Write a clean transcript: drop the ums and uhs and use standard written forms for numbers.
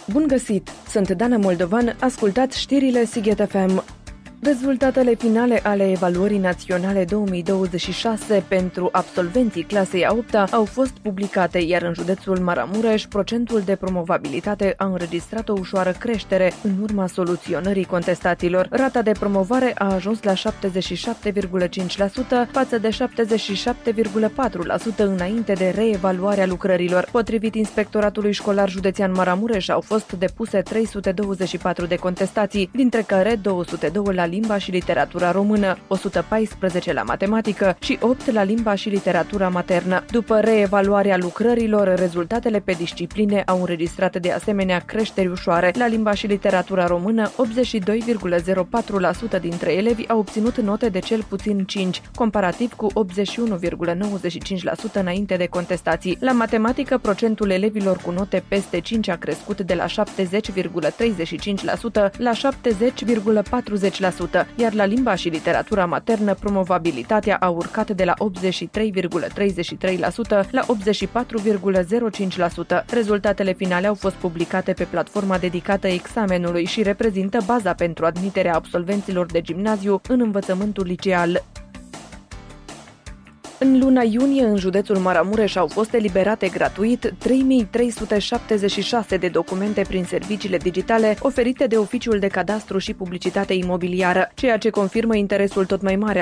Bun găsit! Sunt Dana Moldovan, ascultați știrile Sighet FM. Rezultatele finale ale evaluării naționale 2026 pentru absolvenții clasei a 8-a au fost publicate, iar în județul Maramureș, procentul de promovabilitate a înregistrat o ușoară creștere în urma soluționării contestațiilor. Rata de promovare a ajuns la 77,5% față de 77,4% înainte de reevaluarea lucrărilor. Potrivit Inspectoratului Școlar Județean Maramureș, au fost depuse 324 de contestații, dintre care 202 la limba și literatura română, 114 la matematică și 8 la limba și literatura maternă. După reevaluarea lucrărilor, rezultatele pe discipline au înregistrat de asemenea creșteri ușoare. La limba și literatura română, 82,04% dintre elevi au obținut note de cel puțin 5, comparativ cu 81,95% înainte de contestații. La matematică, procentul elevilor cu note peste 5 a crescut de la 70,35% la 70,40%, iar la limba și literatura maternă promovabilitatea a urcat de la 83,33% la 84,05%. Rezultatele finale au fost publicate pe platforma dedicată examenului și reprezintă baza pentru admiterea absolvenților de gimnaziu în învățământul liceal. În luna iunie, în județul Maramureș au fost eliberate gratuit 3376 de documente prin serviciile digitale oferite de Oficiul de Cadastru și Publicitate Imobiliară, ceea ce confirmă interesul tot mai mare